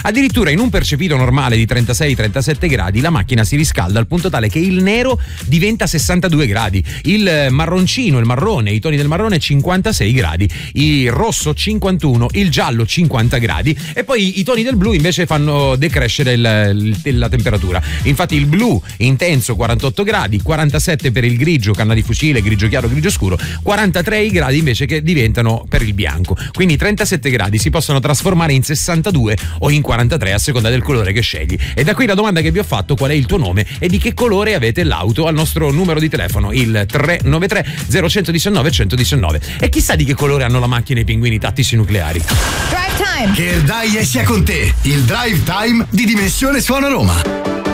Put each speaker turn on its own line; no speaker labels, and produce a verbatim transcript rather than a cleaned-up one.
Addirittura in un percepito normale di trentasei trentasette gradi la macchina si riscalda al punto tale che il nero diventa sessantadue gradi, il marroncino, il marrone, i toni del marrone cinquantasei gradi, il rosso cinquantuno, il giallo cinquanta gradi e poi i toni del blu invece fanno decrescere il, il, la temperatura. Infatti il blu intenso quarantotto gradi, quarantasette per il grigio, canna di fucile, grigio chiaro, grigio scuro, quarantatré i gradi invece che diventano per il bianco. Quindi trentasette gradi si possono trasformare in sessantadue o in quarantatré a seconda del colore che scegli. E da qui la domanda che vi ho fatto: qual è il tuo nome e di che colore avete l'auto? Al nostro numero di telefono, il tre nove tre zero uno uno nove uno uno nove. E chissà di che colore hanno la macchina i pinguini tattici nucleari.
Drive Time!
Che il Dai sia con te, il Drive Time di Dimensione Suono Roma.